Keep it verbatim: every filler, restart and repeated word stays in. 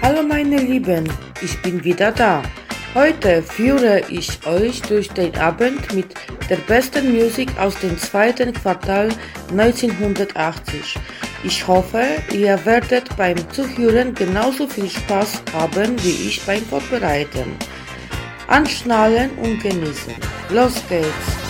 Hallo meine Lieben, ich bin wieder da. Heute führe ich euch durch den Abend mit der besten Musik aus dem zweiten Quartal neunzehnhundertachtzig. Ich hoffe, ihr werdet beim Zuhören genauso viel Spaß haben wie ich beim Vorbereiten. Anschnallen und genießen. Los geht's!